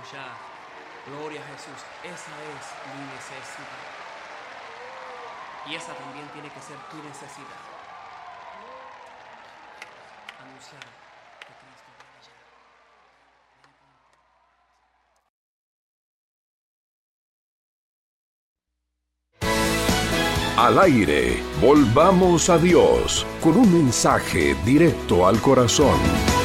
ya. Gloria a Jesús. Esa es mi necesidad. Y esa también tiene que ser tu necesidad. Anunciar que Cristo viene ya. Al aire, volvamos a Dios con un mensaje directo al corazón.